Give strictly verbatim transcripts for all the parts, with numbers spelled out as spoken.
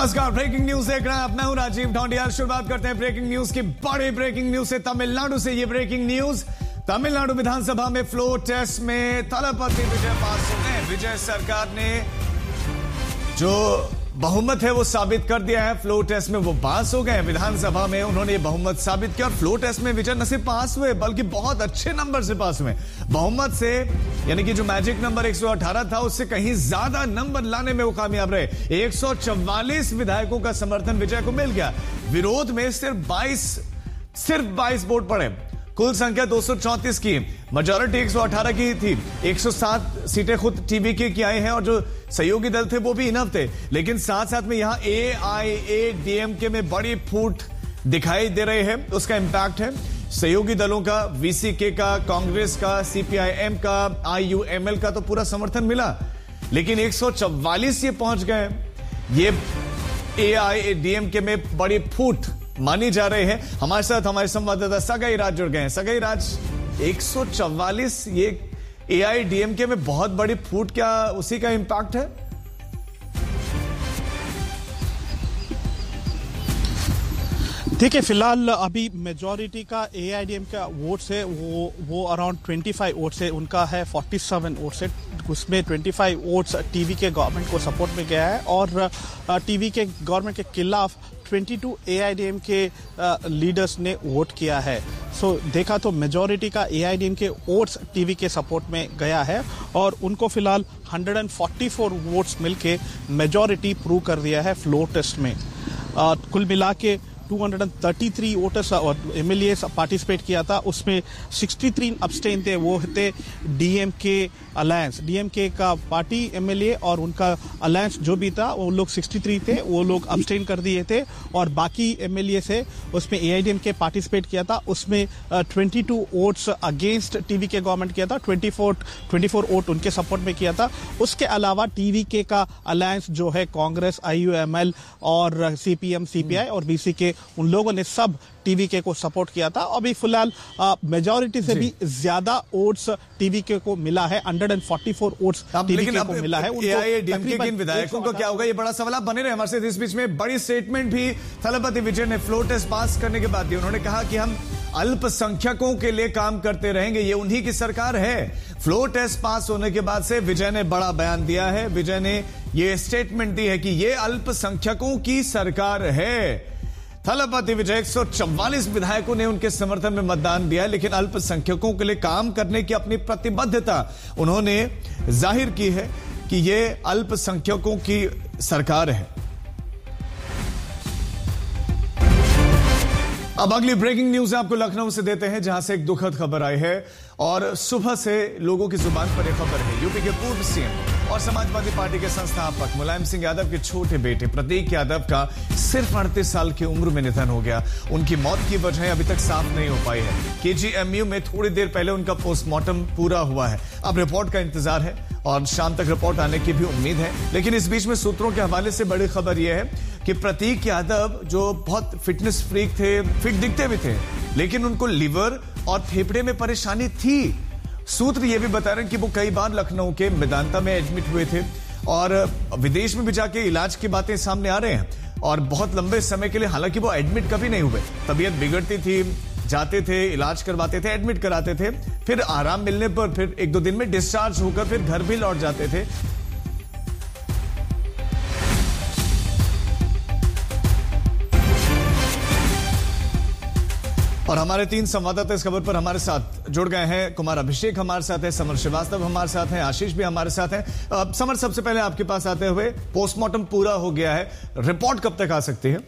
नमस्कार, breaking news देख रहे हैं आप। मैं हूं राजीव ढोंडिया। शुरुआत करते हैं ब्रेकिंग न्यूज की। बड़ी ब्रेकिंग न्यूज से तमिलनाडु से ये ब्रेकिंग न्यूज। तमिलनाडु विधानसभा में फ्लोर टेस्ट में थलपति विजय पास हो गए। विजय सरकार ने जो बहुमत है वो साबित कर दिया है। फ्लोर टेस्ट में वो पास हो गए। विधानसभा में उन्होंने बहुमत साबित किया और फ्लोर टेस्ट में विजय न सिर्फ पास हुए बल्कि बहुत अच्छे नंबर से पास हुए। बहुमत से यानी कि जो मैजिक नंबर एक सौ अठारह था उससे कहीं ज्यादा नंबर लाने में वो कामयाब रहे। एक सौ चौवालीस विधायकों का समर्थन विजय को मिल गया। विरोध में सिर्फ बाईस सिर्फ बाईस वोट पड़े। कुल संख्या दो सौ चौंतीस की, मेजॉरिटी एक सौ अठारह की थी। एक सौ सात सीटें खुद टीवी की आई हैं और जो सहयोगी दल थे वो भी इनफ थे। लेकिन साथ साथ में यहां ए आई ए डी एम के में बड़ी फूट दिखाई दे रहे हैं। उसका इंपैक्ट है सहयोगी दलों का, वी सी के का, कांग्रेस का, सी पी आई एम का, आई यू एम एल का तो पूरा समर्थन मिला। लेकिन एक सौ चौवालीस ये पहुंच गए। ये ए आई ए डी एम के में बड़ी फूट मानी जा रहे हैं। हमारे साथ हमारे संवाददाता सगाई राज जुड़ गए हैं। सगाई राज, एक सौ चौवालीस ये ए आई डी एम के में बहुत बड़ी फूट, क्या उसी का इंपैक्ट है? देखिए, फिलहाल अभी मेजॉरिटी का ए आई डी एम का वोट्स है वो वो अराउंड पच्चीस वोट्स है। उनका है सैंतालीस वोट्स है। उसमें पच्चीस वोट्स टीवी के गवर्नमेंट को सपोर्ट में गया है और टीवी के गवर्नमेंट के खिलाफ बाईस ए आई डी एम के लीडर्स ने वोट किया है। सो so, देखा तो मेजॉरिटी का ए आई डी एम के वोट्स टीवी के सपोर्ट में गया है और उनको फिलहाल एक सौ चौवालीस वोट्स मिलके मेजॉरिटी प्रूव कर दिया है फ्लोर टेस्ट में। uh, कुल मिला के दो सौ तैंतीस वोटर्स और एमएलए पार्टिसिपेट किया था। उसमें तिरसठ अब्सटेन थे। वो थे डीएमके अलायंस, डीएमके का पार्टी एमएलए और उनका अलायंस जो भी था वो लोग तिरसठ थे, वो लोग अब्सटेन कर दिए थे। और बाकी एमएलए से उसमें एआईडीएमके पार्टिसिपेट किया था। उसमें बाईस वोट्स अगेंस्ट टीवी के गवर्नमेंट किया था, चौबीस चौबीस वोट उनके सपोर्ट में किया था। उसके अलावा टीवी के का अलायंस जो है कांग्रेस, आई यू एम एल और सीपीएम, सीपीआई और बीसी के, उन लोगों ने सब टीवी के को सपोर्ट किया था। अभी फिलहाल मेजॉरिटी से भी ज्यादा वोट्स टीवी के को मिला है। एक सौ चौवालीस वोट्स टीवी के को मिला है। एआईएडीएमके के विधायकों का क्या होगा, ये बड़ा सवाल। आप बने रहे हमारे साथ। इस बीच में बड़ी स्टेटमेंट भी थलपति विजय ने फ्लोर टेस्ट पास करने के बाद दी। उन्होंने कहा कि हम अल्पसंख्यकों के लिए काम करते रहेंगे, ये उन्हीं की सरकार है। फ्लोर टेस्ट पास होने के बाद से विजय ने बड़ा बयान दिया है। विजय ने ये स्टेटमेंट दी है कि ये अल्पसंख्यकों की सरकार है। थलपति विजय, एक सौ चौवालीस विधायकों ने उनके समर्थन में मतदान दिया, लेकिन अल्पसंख्यकों के लिए काम करने की अपनी प्रतिबद्धता उन्होंने जाहिर की है कि यह अल्पसंख्यकों की सरकार है। अब अगली ब्रेकिंग न्यूज आपको लखनऊ से देते हैं, जहां से एक दुखद खबर आई है और सुबह से लोगों की जुबान पर यह खबर है। यूपी के पूर्व सीएम और समाजवादी पार्टी के संस्थापक मुलायम सिंह यादव के छोटे बेटे प्रतीक यादव का सिर्फ अड़तीस साल की उम्र में निधन हो गया। उनकी मौत की वजह अभी तक साफ नहीं हो पाई है। के जी एम यू में थोड़ी देर पहले उनका पोस्टमार्टम पूरा हुआ है। अब रिपोर्ट का इंतजार है और शाम तक रिपोर्ट आने की भी उम्मीद है। लेकिन इस बीच में सूत्रों के हवाले से बड़ी खबर यह है कि प्रतीक यादव जो बहुत फिटनेस फ्रीक थे, फिट दिखते भी थे, लेकिन उनको लिवर और फेफड़े में परेशानी थी। सूत्र ये भी बता रहे हैं कि वो कई बार लखनऊ के मेदांता में एडमिट हुए थे और विदेश में भी जाके इलाज की बातें सामने आ रहे हैं और बहुत लंबे समय के लिए। हालांकि वो एडमिट कभी नहीं हुए, तबीयत बिगड़ती थी, जाते थे, इलाज करवाते थे, एडमिट कराते थे, फिर आराम मिलने पर फिर एक दो दिन में डिस्चार्ज होकर फिर घर भी लौट जाते थे। और हमारे तीन संवाददाता इस खबर पर हमारे साथ जुड़ गए हैं। कुमार अभिषेक हमारे साथ है, समर श्रीवास्तव हमारे साथ हैं, आशीष भी हमारे साथ हैं। समर, सबसे पहले आपके पास आते हुए, पोस्टमार्टम पूरा हो गया है, रिपोर्ट कब तक आ सकती है?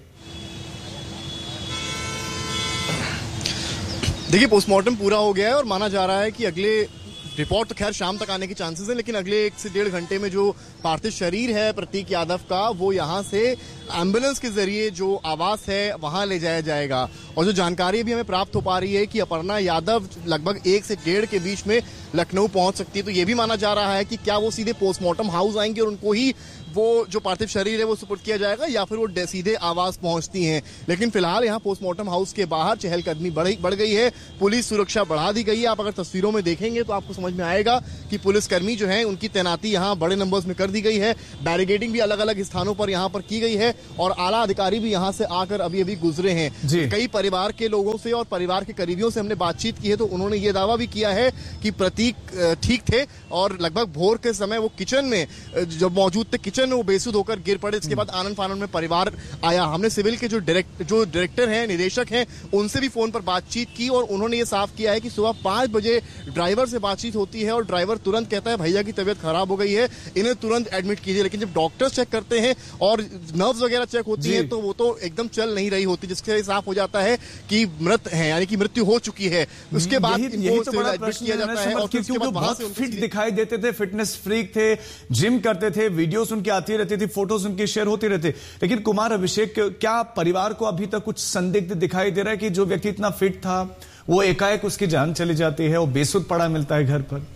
देखिए, पोस्टमार्टम पूरा हो गया है और माना जा रहा है कि अगले रिपोर्ट तो खैर शाम तक आने की चांसेस है, लेकिन अगले एक से डेढ़ घंटे में जो पार्थिव शरीर है प्रतीक यादव का, वो यहाँ से एम्बुलेंस के जरिए जो आवास है वहां ले जाया जाएगा। और जो जानकारी भी हमें प्राप्त हो पा रही है कि अपर्णा यादव लगभग एक से डेढ़ के बीच में लखनऊ पहुंच सकती है। तो ये भी माना जा रहा है कि क्या वो सीधे पोस्टमार्टम हाउस आएंगे और उनको ही वो जो पार्थिव शरीर है वो सुपुर्द किया जाएगा या फिर वो सीधे आवास पहुंचती हैं। लेकिन फिलहाल यहाँ पोस्टमार्टम हाउस के बाहर चहलकदमी बढ़ बढ़ गई है, पुलिस सुरक्षा बढ़ा दी गई है। आप अगर तस्वीरों में देखेंगे तो आपको समझ में आएगा कि पुलिसकर्मी जो है उनकी तैनाती यहाँ बड़े नंबर्स में कर दी गई है, बैरिकेडिंग भी अलग अलग स्थानों पर यहाँ पर की गई है और आला अधिकारी भी यहाँ से आकर अभी अभी गुजरे हैं। कई परिवार के लोगों से और परिवार के करीबियों से हमने बातचीत की है तो उन्होंने ये दावा भी किया है कि प्रतीक ठीक थे और लगभग भोर के समय वो किचन में जब मौजूद थे, किचन में वो बेसुध होकर गिर पड़े। इसके बाद आनंद फानन में परिवार आया। हमने सिविल के जो डायरेक्ट जो डायरेक्टर हैं, निदेशक हैं, उनसे भी फोन पर बातचीत की और उन्होंने ये साफ किया है कि सुबह पांच बजे ड्राइवर से बातचीत होती है और ड्राइवर तुरंत कहता है भैया की तबीयत खराब हो गई है, इन्हें तुरंत एडमिट कीजिए। लेकिन जब डॉक्टर्स चेक करते हैं और नर्व्स वगैरह चेक होती है तो वो तो एकदम चल नहीं रही होती, जिससे साफ हो जाता है कि मृत है, यानी कि मृत्यु हो चुकी है। उसके बाद यही तो बड़ा प्रश्न किया जाता है और क्योंकि वो बहुत फिट दिखाई देते थे, फिटनेस फ्रीक थे, जिम करते थे, वीडियोस उनकी आती रहती थी, फोटोज उनकी शेयर होती रहती। लेकिन कुमार अभिषेक, क्या परिवार को अभी तक कुछ संदिग्ध दिखाई दे रहा है कि जो व्यक्ति इतना फिट था वो एकाएक उसकी जान चली जाती है, वो बेसुध पड़ा मिलता है घर पर?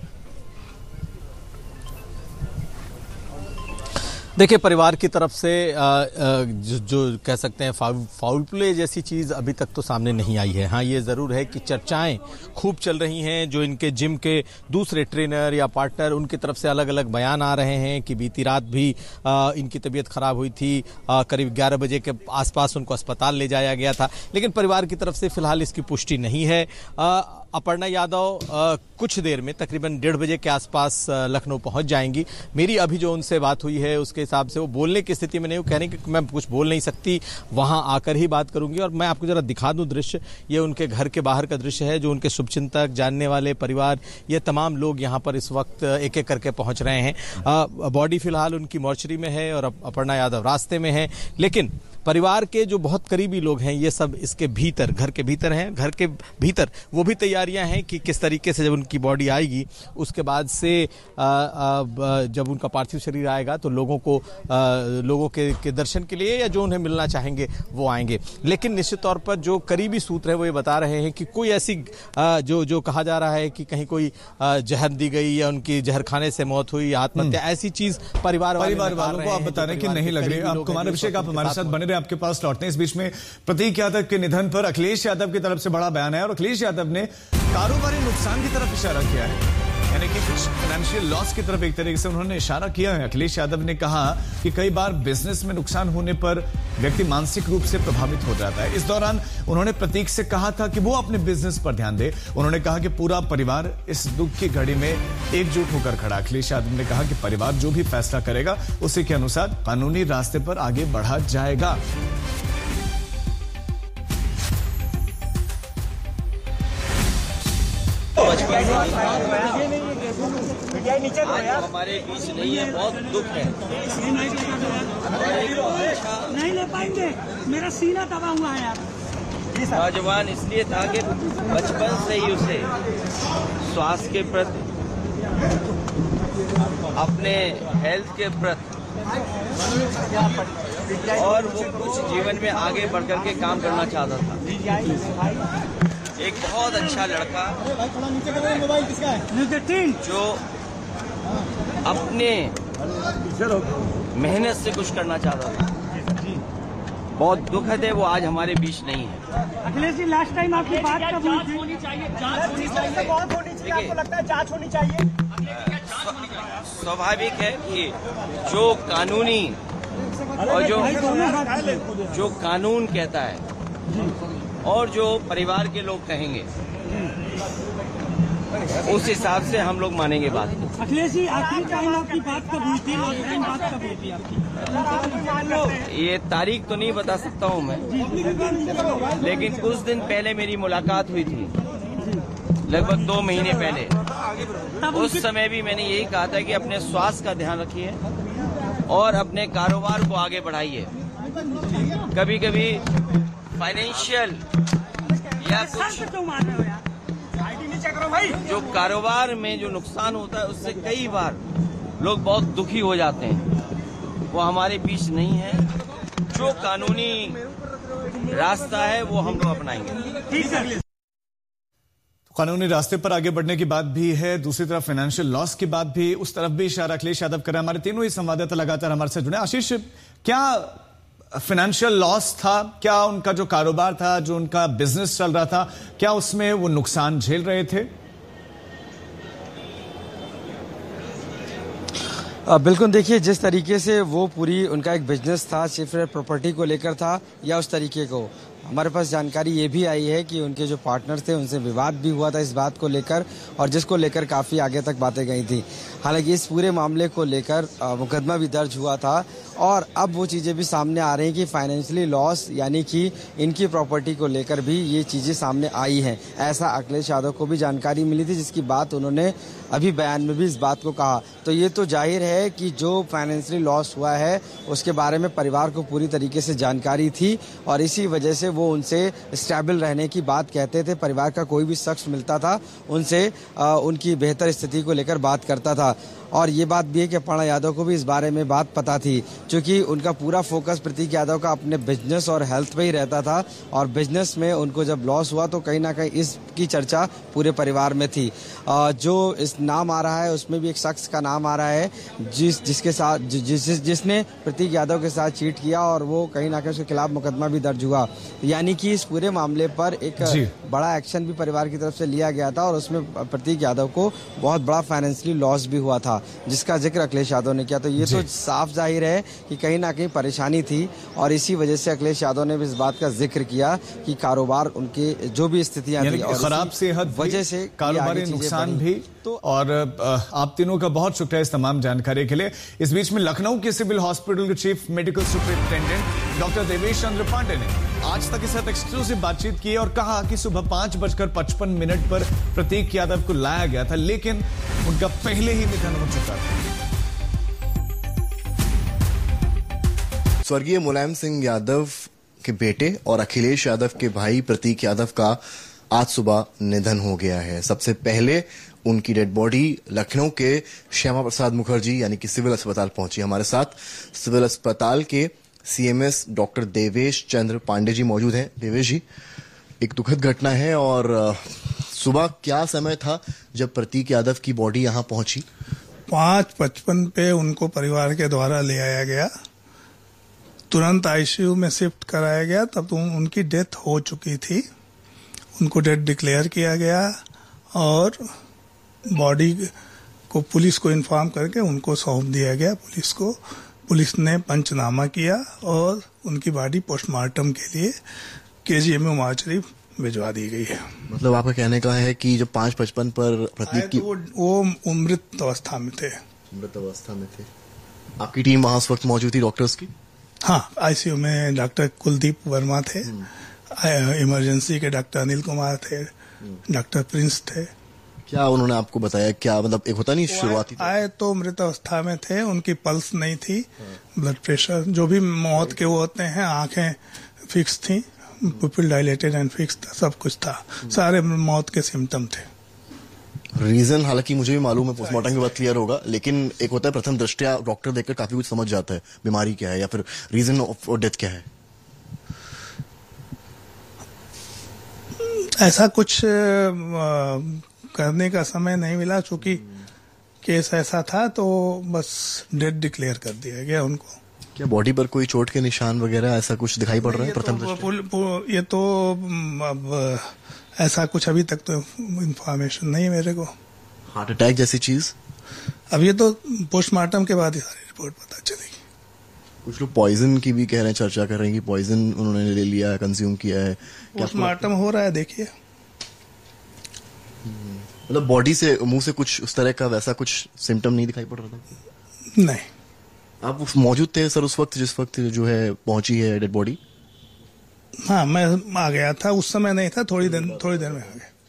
देखिए, परिवार की तरफ से जो, जो कह सकते हैं फाउल, फाउल प्ले जैसी चीज़ अभी तक तो सामने नहीं आई है। हाँ, ये ज़रूर है कि चर्चाएं खूब चल रही हैं। जो इनके जिम के दूसरे ट्रेनर या पार्टनर, उनकी तरफ से अलग अलग बयान आ रहे हैं कि बीती रात भी आ, इनकी तबीयत खराब हुई थी, आ, करीब ग्यारह बजे के आसपास उनको अस्पताल ले जाया गया था। लेकिन परिवार की तरफ से फिलहाल इसकी पुष्टि नहीं है। आ, अपर्णा यादव आ, कुछ देर में तकरीबन डेढ़ बजे के आसपास लखनऊ पहुंच जाएंगी। मेरी अभी जो उनसे बात हुई है उसके हिसाब से वो बोलने की स्थिति में नहीं, वो कह रहे हैं कि मैं कुछ बोल नहीं सकती, वहां आकर ही बात करूंगी। और मैं आपको जरा दिखा दूं दृश्य, ये उनके घर के बाहर का दृश्य है। जो उनके शुभचिंतक, जानने वाले, परिवार, ये तमाम लोग यहाँ पर इस वक्त एक एक करके पहुंच रहे हैं। बॉडी फिलहाल उनकी मॉर्चरी में है और अपर्णा यादव रास्ते में है। लेकिन परिवार के जो बहुत करीबी लोग हैं ये सब इसके भीतर, घर के भीतर हैं। घर के भीतर वो भी तैयारियां हैं कि किस तरीके से जब उनकी बॉडी आएगी उसके बाद से आ, आ, जब उनका पार्थिव शरीर आएगा तो लोगों को आ, लोगों के, के दर्शन के लिए या जो उन्हें मिलना चाहेंगे वो आएंगे। लेकिन निश्चित तौर पर जो करीबी सूत्र है वो ये बता रहे हैं कि कोई ऐसी आ, जो जो कहा जा रहा है कि कहीं कोई आ, जहर दी गई या उनकी जहर खाने से मौत हुई, आत्महत्या, ऐसी चीज परिवार परिवार वालों को आप बता रहे हैं कि नहीं लग रही। आप कुमार अभिषेक, आप हमारे साथ बने रहे, आपके पास लौटते हैं। इस बीच में प्रतीक यादव के निधन पर अखिलेश यादव की तरफ से बड़ा बयान है और अखिलेश यादव ने कारोबारी नुकसान की तरफ इशारा किया है, यानी कि कुछ फाइनेंशियल लॉस की तरफ एक तरीके से उन्होंने इशारा किया है। अखिलेश यादव ने कहा कि कई बार बिजनेस में नुकसान होने पर व्यक्ति मानसिक रूप से प्रभावित हो जाता है। इस दौरान उन्होंने प्रतीक से कहा था कि वो अपने बिजनेस पर ध्यान दे। उन्होंने कहा कि पूरा परिवार इस दुख की घड़ी में एकजुट होकर खड़ा। अखिलेश यादव ने कहा कि परिवार जो भी फैसला करेगा उसी के अनुसार कानूनी रास्ते पर आगे बढ़ा जाएगा। हमारे बीच नहीं है, बहुत दुख है। नहीं ले पाएंगे, मेरा सीना दबा हुआ है यार। नौजवान इसलिए था कि बचपन से ही उसे स्वास्थ्य के प्रति, अपने हेल्थ के प्रति और वो कुछ जीवन में आगे बढ़कर के काम करना चाहता था। एक बहुत अच्छा लड़का जो अपने मेहनत से कुछ करना चाहता था। बहुत दुखद है वो आज हमारे बीच नहीं है। अखिलेश जी, लास्ट टाइम आपकी बात कब होनी चाहिए? जांच होनी चाहिए, बहुत होनी चाहिए। आपको लगता है जांच होनी चाहिए? स्वाभाविक है कि जो कानूनी और जो जो कानून कहता है और जो परिवार के लोग कहेंगे उस हिसाब से हम लोग मानेंगे बात को। अखिलेश जी, आखिरी टाइम आपकी बात कब हुई थी? लास्ट टाइम बात कब हुई थी आपकी? ये तारीख तो नहीं बता सकता हूँ मैं, लेकिन कुछ दिन पहले मेरी मुलाकात हुई थी, लगभग दो महीने पहले। उस समय भी मैंने यही कहा था कि अपने स्वास्थ्य का ध्यान रखिए और अपने कारोबार को आगे बढ़ाइए। कभी कभी फाइनेंशियल या कुछ जो कारोबार में जो नुकसान होता है उससे कई बार लोग बहुत दुखी हो जाते हैं। वो हमारे बीच नहीं है। जो कानूनी रास्ता है वो हम लोग अपनाएंगे। ठीक है। कानूनी रास्ते पर आगे बढ़ने की बात भी है, दूसरी तरफ फाइनेंशियल लॉस की बात भी, उस तरफ भी इशारा अखिलेश यादव कर रहे हैं। हमारे तीनों ही संवाददाता लगातार हमारे साथ जुड़े। आशीष, क्या फाइनेंशियल लॉस था? क्या उनका जो कारोबार था, जो उनका बिजनेस चल रहा था, क्या उसमें वो नुकसान झेल रहे थे? बिल्कुल, देखिए जिस तरीके से वो पूरी उनका एक बिजनेस था, सिर्फ प्रॉपर्टी को लेकर था या उस तरीके को, हमारे पास जानकारी ये भी आई है कि उनके जो पार्टनर थे उनसे विवाद भी हुआ था इस बात को लेकर, और जिसको लेकर काफ़ी आगे तक बातें गई थी। हालांकि इस पूरे मामले को लेकर मुकदमा भी दर्ज हुआ था और अब वो चीज़ें भी सामने आ रही हैं कि फाइनेंशियली लॉस यानी कि इनकी प्रॉपर्टी को लेकर भी ये चीज़ें सामने आई हैं। ऐसा अखिलेश यादव को भी जानकारी मिली थी, जिसकी बात उन्होंने अभी बयान में भी इस बात को कहा। तो ये तो जाहिर है कि जो फाइनेंशियली लॉस हुआ है उसके बारे में परिवार को पूरी तरीके से जानकारी थी और इसी वजह से वो उनसे स्टेबल रहने की बात कहते थे। परिवार का कोई भी शख्स मिलता था उनसे आ, उनकी बेहतर स्थिति को लेकर बात करता था। और ये बात भी है कि अपर्णा यादव को भी इस बारे में बात पता थी, क्योंकि उनका पूरा फोकस प्रतीक यादव का अपने बिजनेस और हेल्थ पे ही रहता था और बिजनेस में उनको जब लॉस हुआ तो कहीं ना कहीं इसकी चर्चा पूरे परिवार में थी। जो इस नाम आ रहा है उसमें भी एक शख्स का नाम आ रहा है जिस जिसके साथ जिस जिसने प्रतीक यादव के साथ चीट किया और वो कहीं ना कहीं उसके खिलाफ मुकदमा भी दर्ज हुआ। यानी कि इस पूरे मामले पर एक बड़ा एक्शन भी परिवार की तरफ से लिया गया था और उसमें प्रतीक यादव को बहुत बड़ा फाइनेंशियली लॉस भी हुआ था, जिसका जिक्र अखिलेश यादव ने किया। तो ये तो साफ जाहिर है कि कहीं ना कहीं परेशानी थी और इसी वजह से अखिलेश यादव ने भी इस बात का जिक्र किया कि कारोबार उनके जो भी स्थितियां थी और खराब सेहत वजह से कारोबारी नुकसान भी। तो और आप तीनों का बहुत शुक्रिया इस तमाम जानकारी के लिए। इस बीच में लखनऊ के सिविल हॉस्पिटल के chief medical superintendent doctor Devesh Chandra Pandey ने आज तक के साथ एक्सक्लूसिव बातचीत की और कहा कि सुबह पांच बजकर पचपन मिनट पर प्रतीक यादव को लाया गया था, लेकिन उनका पहले ही निधन हो चुका था। स्वर्गीय मुलायम सिंह यादव के बेटे और अखिलेश यादव के भाई प्रतीक यादव का आज सुबह निधन हो गया है। सबसे पहले उनकी डेड बॉडी लखनऊ के श्यामा प्रसाद मुखर्जी यानी कि सिविल अस्पताल पहुंची। हमारे साथ सिविल अस्पताल के सीएमएस डॉक्टर देवेश चंद्र पांडे जी मौजूद हैं। देवेश जी, एक दुखद घटना है और सुबह क्या समय था जब प्रतीक यादव की बॉडी यहां पहुंची? पांच पचपन पे उनको परिवार के द्वारा ले आया गया, तुरंत आईसीयू में शिफ्ट कराया गया। तब तो उनकी डेथ हो चुकी थी, उनको डेथ डिक्लेयर किया गया और बॉडी को पुलिस को इन्फॉर्म करके उनको सौंप दिया गया पुलिस को। पुलिस ने पंचनामा किया और उनकी बॉडी पोस्टमार्टम के लिए केजीएमयू मार्चरी भिजवा दी गई है। मतलब आपका कहने का है कि जब पांच पचपन पर प्रतीक की तो वो, वो मृत अवस्था में थे मृत अवस्था में थे आपकी टीम वहां उस वक्त मौजूद थी डॉक्टर्स की? हाँ, आईसीयू में डॉक्टर कुलदीप वर्मा थे, इमरजेंसी के डॉक्टर अनिल कुमार थे, डॉक्टर प्रिंस थे। क्या उन्होंने आपको बताया? क्या मतलब एक होता नहीं शुरुआती आए तो मृत अवस्था में थे, उनकी पल्स नहीं थी, ब्लड प्रेशर जो भी मौत के वो होते हैं, आंखें फिक्स थी, पुपिल डायलेटेड एंड फिक्स था, सब कुछ था, सारे मौत के सिम्टम थे। रीजन हालांकि मुझे भी मालूम है, पोस्टमार्टम के बाद क्लियर होगा, लेकिन एक होता है प्रथम दृष्टया डॉक्टर देखकर काफी कुछ समझ जाता है, बीमारी क्या है या फिर रीजन ऑफ डेथ क्या है। ऐसा कुछ करने का समय नहीं मिला, चूंकि केस ऐसा था तो बस डेथ डिक्लेयर कर दिया गया उनको। क्या बॉडी पर कोई चोट के निशान वगैरह ऐसा कुछ दिखाई पड़ रहा है प्रथम दृष्टया? ये तो अब ऐसा कुछ अभी तक तो इंफॉर्मेशन नहीं मेरे को। हार्ट अटैक जैसी चीज? अब ये तो पोस्टमार्टम के बाद ही सारी रिपोर्ट पता चलेगी। कुछ लोग पॉइजन की भी कह रहे हैं, चर्चा कर रहे हैं कि पॉइजन उन्होंने ले लिया है, कंज्यूम किया है। पोस्टमार्टम हो रहा है, देखिए। मतलब बॉडी से, मुंह से कुछ उस तरह का वैसा कुछ सिम्टम नहीं दिखाई पड़ रहा था? नहीं। आप मौजूद थे सर उस वक्त जिस वक्त जो है पहुंची है डेड बॉडी? हाँ, मैं आ गया था, उस समय नहीं था, थोड़ी देर थोड़ी देर में आ गया।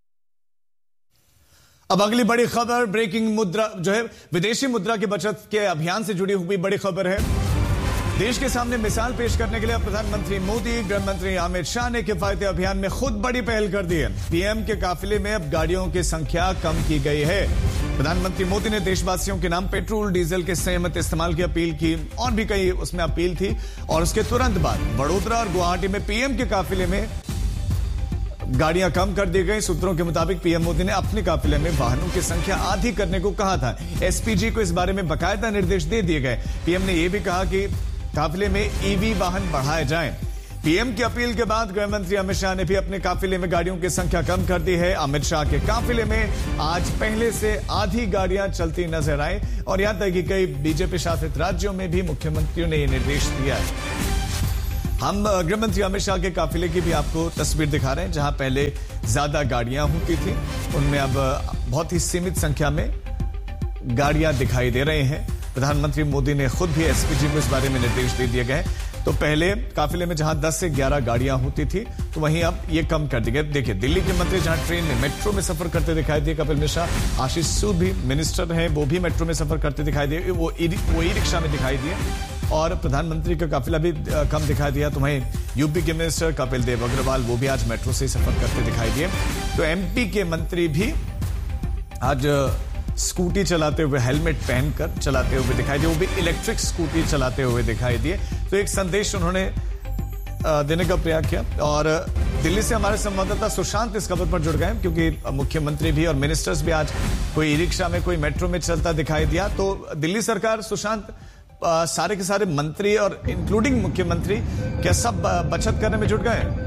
अब अगली बड़ी खबर, ब्रेकिंग मुद्रा जो है विदेशी मुद्रा की बचत के अभियान से जुड़ी हुई बड़ी खबर है। देश के सामने मिसाल पेश करने के लिए प्रधानमंत्री मोदी, गृह मंत्री अमित शाह ने किफायती अभियान में खुद बड़ी पहल कर दी है। पीएम के काफिले में अब गाड़ियों की संख्या कम की गई है। प्रधानमंत्री मोदी ने देशवासियों के नाम पेट्रोल डीजल के संयमित इस्तेमाल की अपील की और भी कई उसमें अपील थी। और उसके तुरंत बाद वडोदरा और गुवाहाटी में पीएम के काफिले में गाड़ियां कम कर दी गई। सूत्रों के मुताबिक पीएम मोदी ने अपने काफिले में वाहनों की संख्या आधी करने को कहा था। एसपीजी को इस बारे में बाकायदा निर्देश दे दिए गए। पीएम ने यह भी कहा कि काफिले में ईवी वाहन बढ़ाए जाएं। पीएम की अपील के बाद गृह मंत्री अमित शाह ने भी अपने काफिले में गाड़ियों की संख्या कम कर दी है। अमित शाह के काफिले में आज पहले से आधी गाड़ियां चलती नजर आई और यहां तक कि कई बीजेपी शासित राज्यों में भी मुख्यमंत्रियों ने यह निर्देश दिया है। हम गृह मंत्री अमित शाह के काफिले की भी आपको तस्वीर दिखा रहे हैं, जहां पहले ज्यादा गाड़ियां होती थी, उनमें अब बहुत ही सीमित संख्या में गाड़ियां दिखाई दे रहे हैं। प्रधानमंत्री मोदी ने खुद भी एसपीजी को इस बारे में निर्देश दे दिए गए। तो पहले काफिले में जहां दस से ग्यारह गाड़ियां होती थी, तो वहीं अब ये कम कर दी गई। देखिए, दिल्ली के मंत्री जहां ट्रेन में मेट्रो में सफर करते दिखाई दिए कपिल मिश्रा, आशीष सूद भी मिनिस्टर हैं, वो भी मेट्रो में सफर करते दिखाई दिए, वो ई रिक्शा में दिखाई दिए और प्रधानमंत्री का काफिला भी कम दिखाई दिया। तो वहीं यूपी के मिनिस्टर कपिल देव अग्रवाल वो भी आज मेट्रो से सफर करते दिखाई दिए। तो एमपी के मंत्री भी आज स्कूटी चलाते हुए, हेलमेट पहनकर चलाते हुए दिखाई दिए, वो भी इलेक्ट्रिक स्कूटी चलाते हुए दिखाई दिए। तो एक संदेश उन्होंने देने का प्रयास किया। और दिल्ली से हमारे संवाददाता सुशांत इस खबर पर जुड़ गए, क्योंकि मुख्यमंत्री भी और मिनिस्टर्स भी आज कोई ई रिक्शा में, कोई मेट्रो में चलता दिखाई दिया। तो दिल्ली सरकार, सुशांत, आ, सारे के सारे मंत्री और इंक्लूडिंग मुख्यमंत्री क्या सब बचत करने में जुट गए?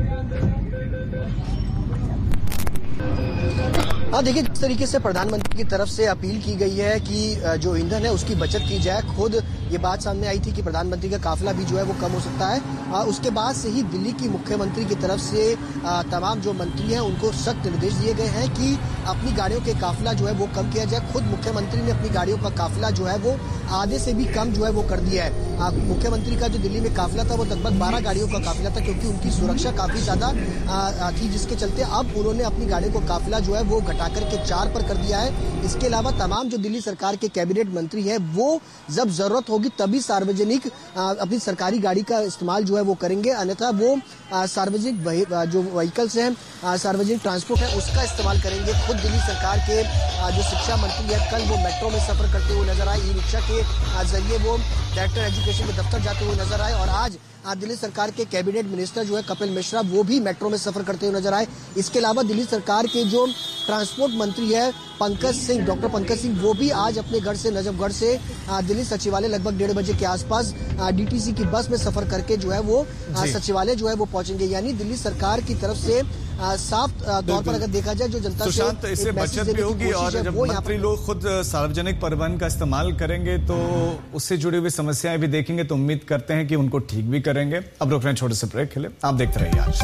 हाँ, देखिए, जिस तरीके से प्रधानमंत्री की तरफ से अपील की गई है कि जो ईंधन है उसकी बचत की जाए, खुद ये बात सामने आई थी कि प्रधानमंत्री का काफिला भी जो है वो कम हो सकता है। आ, उसके बाद से ही दिल्ली की मुख्यमंत्री की तरफ से आ, तमाम जो मंत्री हैं उनको सख्त निर्देश दिए गए हैं कि अपनी गाड़ियों के काफिला जो है वो कम किया जाए। खुद मुख्यमंत्री ने अपनी गाड़ियों का काफिला जो है वो आधे से भी कम जो है वो कर दिया है। आ, मुख्यमंत्री का जो दिल्ली में काफिला था वो लगभग बारह गाड़ियों का काफिला था, क्योंकि उनकी सुरक्षा काफी ज्यादा थी, जिसके चलते अब उन्होंने अपनी गाड़ियों का काफिला जो है वो घटा करके चार पर कर दिया है। इसके अलावा तमाम जो दिल्ली सरकार के कैबिनेट मंत्री हैं वो जब जरूरत होगी तभी सार्वजनिक अपनी सरकारी गाड़ी का इस्तेमाल जो है वो करेंगे, अन्यथा वो सार्वजनिक जो व्हीकल्स हैं, सार्वजनिक ट्रांसपोर्ट है, उसका इस्तेमाल करेंगे। खुद दिल्ली सरकार के जो शिक्षा मंत्री है, कल वो मेट्रो में सफर करते हुए नजर आए, ई रिक्शा के जरिए वो डायरेक्टर एजुकेशन के दफ्तर जाते हुए नजर आए। और आज दिल्ली सरकार के कैबिनेट मिनिस्टर जो है कपिल मिश्रा, वो भी मेट्रो में सफर करते हुए नजर आए। इसके अलावा दिल्ली सरकार के जो ट्रांसपोर्ट मंत्री है पंकज सिंह, डॉक्टर पंकज सिंह, वो भी आज अपने घर से, नजफगढ़ से दिल्ली सचिवालय लगभग डेढ़ बजे के आसपास डीटीसी की बस में सफर करके जो है वो सचिवालय जो है वो पहुंचेंगे। यानी दिल्ली सरकार की तरफ से साफ तौर पर अगर देखा जाए जो जनता से सुशांत, इससे बचत भी होगी और जब मंत्री लोग खुद सार्वजनिक परिवहन का इस्तेमाल करेंगे तो उससे जुड़ी हुई समस्याएं भी देखेंगे, तो उम्मीद करते हैं कि उनको ठीक भी करेंगे। अब रुक रहे हैं छोटे से ब्रेक के लिए, आप देखते रहिए आज।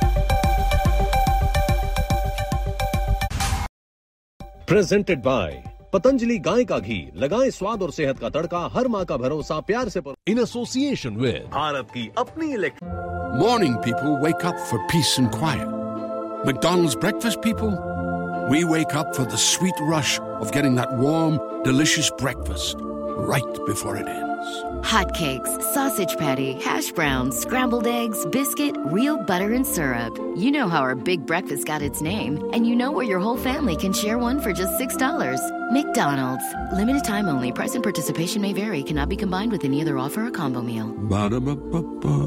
प्रेजेंटेड बाय पतंजलि गाय का घी, लगाएं स्वाद और सेहत का तड़का, हर माँ का भरोसा, प्यार से इन एसोसिएशन विद भारत की अपनी electric. Morning people wake up for peace and quiet. McDonald's breakfast people, we wake up for the sweet rush of getting that warm, delicious breakfast right before it ends. Hotcakes, sausage patty, hash browns, scrambled eggs, biscuit, real butter and syrup. You know how our big breakfast got its name, and you know where your whole family can share one for just six dollars. McDonald's. Limited time only. Price and participation may vary. Cannot be combined with any other offer or combo meal. Ba-da-ba-ba-ba.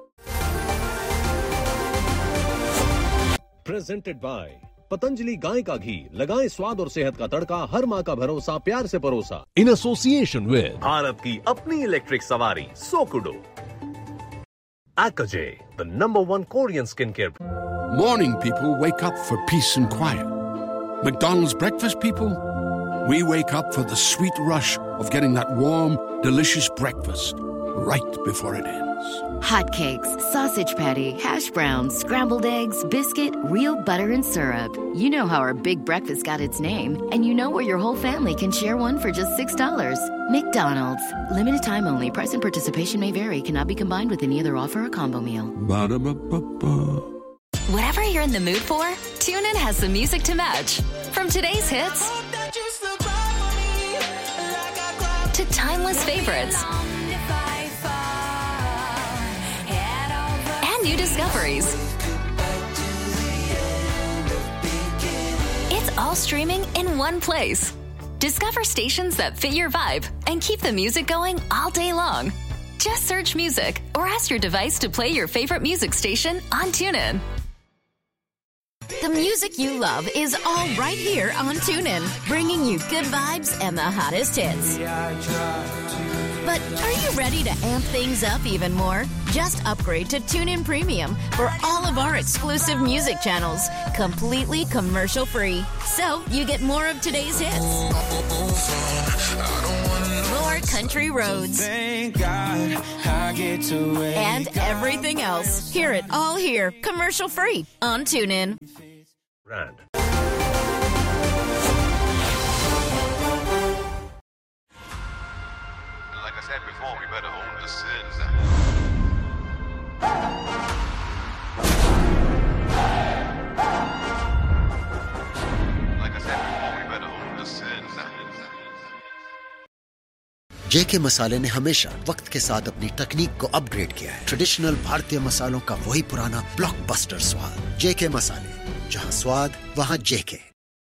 Presented by Patanjali गाय का घी, लगाएं स्वाद और सेहत का तड़का, हर माँ का भरोसा, प्यार से परोसा इन एसोसिएशन विद भारत की अपनी इलेक्ट्रिक सवारी सोकुडो। Akaje, the number one Korean skincare. Morning people wake up for peace and quiet. McDonald's breakfast people, we wake up for the sweet rush of getting that warm, delicious breakfast right before it ends. Hotcakes, sausage patty, hash browns, scrambled eggs, biscuit, real butter and syrup. You know how our big breakfast got its name, and you know where your whole family can share one for just six dollars. McDonald's. Limited time only. Price and participation may vary. Cannot be combined with any other offer or combo meal. Ba-da-ba-ba-ba. Whatever you're in the mood for, TuneIn has the music to match. From today's hits to timeless favorites and new discoveries. It's all streaming in one place. Discover stations that fit your vibe and keep the music going all day long. Just search music or ask your device to play your favorite music station on TuneIn. music you love is all right here on TuneIn, bringing you good vibes and the hottest hits. But are you ready to amp things up even more? Just upgrade to TuneIn Premium for all of our exclusive music channels, completely commercial free. So you get more of today's hits, more country roads, and everything else. Hear it all here, commercial free on TuneIn. Brand. Like I said before, we better hold the sins. Like I said before, we better hold the sins. जेके मसाले ने हमेशा वक्त के साथ अपनी तकनीक को upgrade किया है। ट्रेडिशनल भारतीय मसालों का वही पुराना ब्लॉकबस्टर स्वाद। जेके मसाले, जहां स्वाद वहां जेके।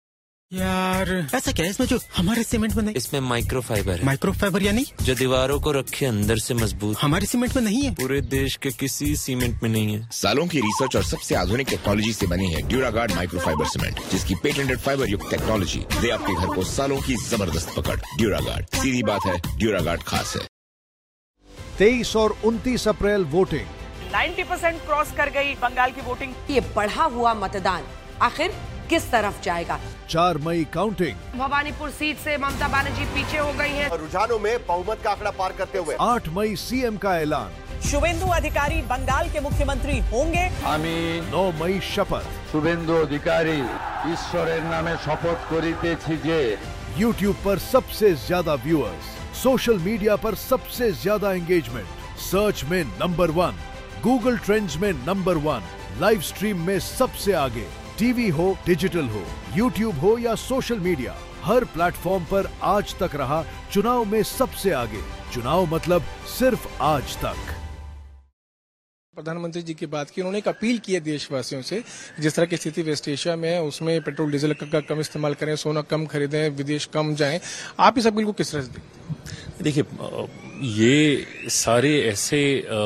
यार ऐसा क्या है इसमें जो हमारे सीमेंट में नहीं? इसमें माइक्रोफाइबर है। माइक्रोफाइबर यानी जो दीवारों को रखे अंदर से मजबूत। हमारे सीमेंट में नहीं है। पूरे देश के किसी सीमेंट में नहीं है। सालों की रिसर्च और सबसे आधुनिक टेक्नोलॉजी से बनी है ड्यूरागार्ड माइक्रोफाइबर सीमेंट, जिसकी पेटेंटेड फाइबर युक्त टेक्नोलॉजी दे आपके घर को सालों की जबरदस्त पकड़। ड्यूरागार्ड, सीधी बात है, ड्यूरागार्ड खास है। तेईस और उनतीस अप्रैल वोटिंग। नब्बे परसेंट क्रॉस कर गई बंगाल की वोटिंग। ये बढ़ा हुआ मतदान आखिर किस तरफ जाएगा? चार मई काउंटिंग। भवानीपुर सीट से ममता बनर्जी पीछे हो गई हैं। रुझानों में बहुमत का आंकड़ा पार करते हुए आठ मई सीएम का ऐलान। शुभेंदु अधिकारी बंगाल के मुख्यमंत्री होंगे। आमीन। नौ मई शपथ। शुभेंदु अधिकारी ईश्वरेर नामे शपथ करितेछि जे। यूट्यूब पर सबसे ज्यादा व्यूअर्स, सोशल मीडिया पर सबसे ज्यादा एंगेजमेंट, सर्च में नंबर वन, गूगल ट्रेंड्स में नंबर वन, लाइव स्ट्रीम में सबसे आगे। टीवी हो, डिजिटल हो, यूट्यूब हो या सोशल मीडिया, हर प्लेटफॉर्म पर आज तक रहा चुनाव में सबसे आगे। चुनाव मतलब सिर्फ आज तक। प्रधानमंत्री जी की बात की, उन्होंने एक अपील की है देशवासियों से, जिस तरह की स्थिति वेस्ट एशिया में है उसमें पेट्रोल डीजल का कम इस्तेमाल करें, सोना कम खरीदें, विदेश कम जाएं। आप इस अपील को किस तरह से देखते? देखिए, ये सारे ऐसे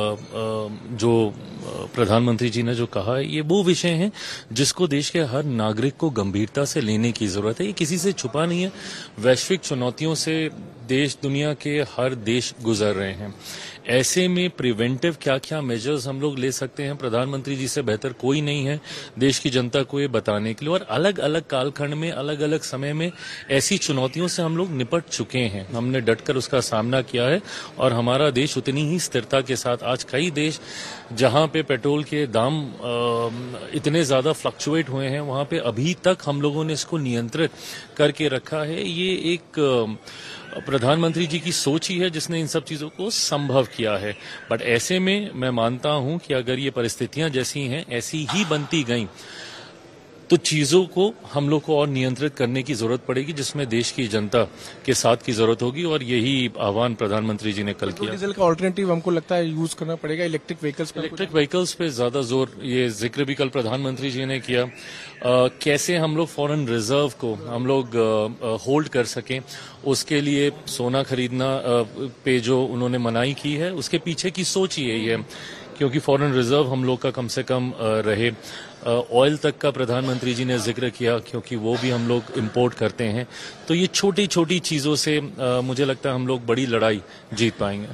जो प्रधानमंत्री जी ने जो कहा है, ये वो विषय हैं जिसको देश के हर नागरिक को गंभीरता से लेने की जरूरत है। ये किसी से छुपा नहीं है। वैश्विक चुनौतियों से देश, दुनिया के हर देश गुजर रहे हैं। ऐसे में प्रिवेंटिव क्या क्या मेजर्स हम लोग ले सकते हैं, प्रधानमंत्री जी से बेहतर कोई नहीं है देश की जनता को ये बताने के लिए। और अलग अलग कालखंड में, अलग अलग समय में ऐसी चुनौतियों से हम लोग निपट चुके हैं। हमने डटकर उसका सामना किया है और हमारा देश उतनी ही स्थिरता के साथ, आज कई देश जहां पे पेट्रोल के दाम इतने ज्यादा फ्लक्चुएट हुए हैं, वहां पे अभी तक हम लोगों ने इसको नियंत्रित करके रखा है। ये एक प्रधानमंत्री जी की सोच ही है जिसने इन सब चीजों को संभव किया है। बट ऐसे में मैं मानता हूं कि अगर ये परिस्थितियां जैसी हैं ऐसी ही बनती गईं तो चीजों को हम लोग को और नियंत्रित करने की जरूरत पड़ेगी, जिसमें देश की जनता के साथ की जरूरत होगी। और यही आह्वान प्रधानमैत्री जी ने कल किया। डीजल का ऑल्टरनेटिव हमको लगता है यूज करना पड़ेगा, इलेक्ट्रिक व्हीकल्स पे। इलेक्ट्रिक व्हीकल्स पे ज्यादा जोर, ये जिक्र भी कल प्रधानमंत्री जी ने किया। आ, कैसे हम लोग फॉरेन रिजर्व को हम लोग होल्ड कर सकें, उसके लिए सोना खरीदना आ, पे जो उन्होंने मनाही की है, उसके पीछे की सोच ही यही है क्योंकि फॉरेन रिजर्व हम लोग का कम से कम आ, रहे। ऑयल तक का प्रधानमंत्री जी ने जिक्र किया क्योंकि वो भी हम लोग इंपोर्ट करते हैं। तो ये छोटी छोटी चीजों से आ, मुझे लगता है हम लोग बड़ी लड़ाई जीत पाएंगे।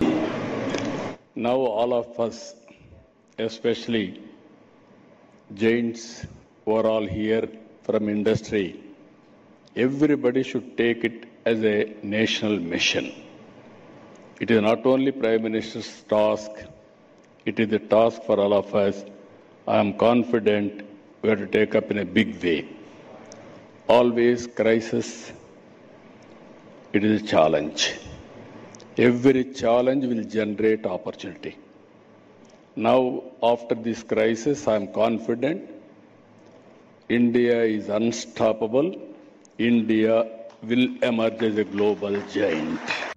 Now all of us, specially gents who are all here from industry, everybody should take it as a national mission. It is not only Prime Minister's task, it is a task for all of us. I am confident we have to take up in a big way. Always crisis, it is a challenge. Every challenge will generate opportunity. Now, after this crisis, I am confident India is unstoppable. India will emerge as a global giant.